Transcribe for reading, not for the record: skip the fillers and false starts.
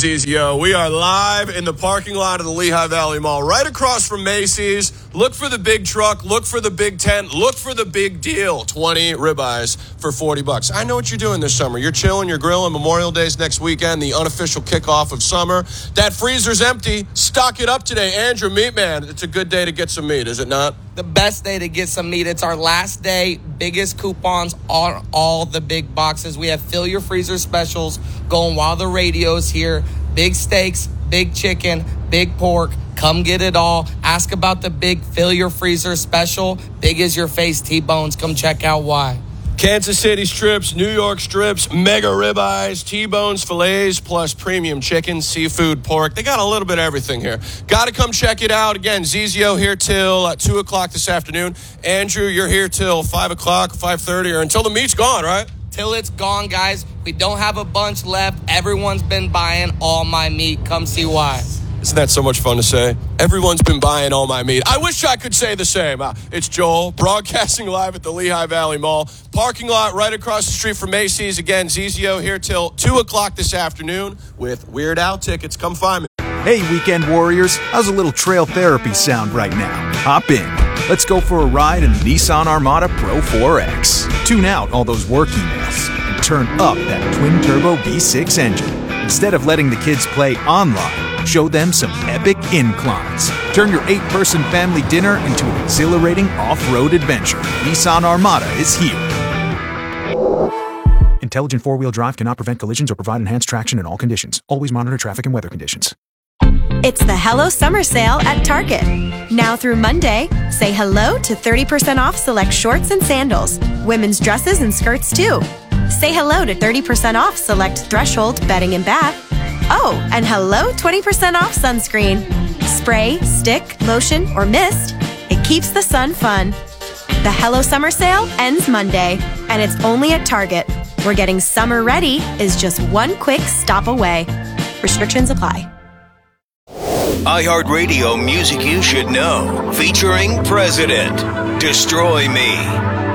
Zizio. We are live in the parking lot of the Lehigh Valley Mall, right across from Macy's. Look for the big truck, look for the big tent, look for the big deal. 20 ribeyes for $40. I know what you're doing this summer. You're chilling, you're grilling. Memorial Day's next weekend, the unofficial kickoff of summer. That freezer's empty. Stock it up today. Andrew, Meatman, it's a good day to get some meat, is it not? The best day to get some meat. It's our last day. Biggest coupons on all the big boxes. We have fill your freezer specials going while the radio's here. Big steaks, big chicken, big pork. Come get it all. Ask about the big fill your freezer special. Big as your face T-bones. Come check out why. Kansas City strips, New York strips, mega ribeyes, T-bones, fillets, plus premium chicken, seafood, pork. They got a little bit of everything here. Got to come check it out. Again, Zizio here till 2 o'clock this afternoon. Andrew, you're here till 5 o'clock, 5:30, or until the meat's gone, right? Till it's gone, guys. We don't have a bunch left. Everyone's been buying all my meat. Come see why. Isn't that so much fun to say? Everyone's been buying all my meat. I wish I could say the same. It's Joel, broadcasting live at the Lehigh Valley Mall. Parking lot right across the street from Macy's. Again, Zizio here till 2 o'clock this afternoon with Weird Al tickets. Come find me. Hey, weekend warriors. How's a little trail therapy sound right now? Hop in. Let's go for a ride in the Nissan Armada Pro 4X. Tune out all those work emails and turn up that twin-turbo V6 engine. Instead of letting the kids play online, show them some epic inclines. Turn your 8-person family dinner into an exhilarating off-road adventure. Nissan Armada is here. Intelligent four-wheel drive cannot prevent collisions or provide enhanced traction in all conditions. Always monitor traffic and weather conditions. It's the Hello Summer Sale at Target. Now through Monday, say hello to 30% off select shorts and sandals. Women's dresses and skirts too. Say hello to 30% off select Threshold bedding and bath. Oh, and hello 20% off sunscreen. Spray, stick, lotion, or mist. It keeps the sun fun. The Hello Summer Sale ends Monday, and it's only at Target, where getting summer ready is just one quick stop away. Restrictions apply. iHeartRadio Music You Should Know, featuring President, Destroy Me.